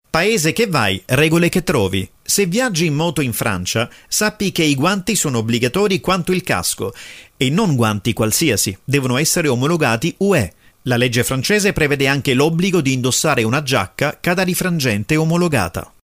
Paese che vai, regole che trovi. Se viaggi in moto in Francia, sappi che i guanti sono obbligatori quanto il casco, e non guanti qualsiasi, devono essere omologati UE. La legge francese prevede anche l'obbligo di indossare una giacca cadarifrangente omologata.